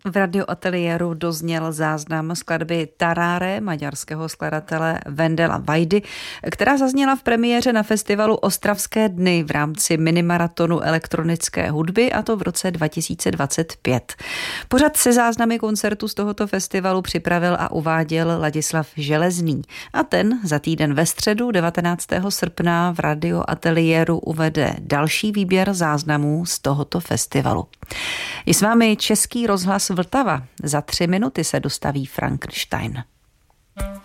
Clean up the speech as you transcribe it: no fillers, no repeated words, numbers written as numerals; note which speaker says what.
Speaker 1: V radioateliéru dozněl záznam skladby Tarare maďarského skladatele Vendela Vajdy, která zazněla v premiéře na festivalu Ostravské dny v rámci minimaratonu elektronické hudby, a to v roce 2025. Pořad se záznamy koncertu z tohoto festivalu připravil a uváděl Ladislav Železný. A ten za týden ve středu 19. srpna v radioateliéru uvede další výběr záznamů z tohoto festivalu. Je s vámi Český rozhlas Vltava. Za 3 minuty se dostaví Frankenstein.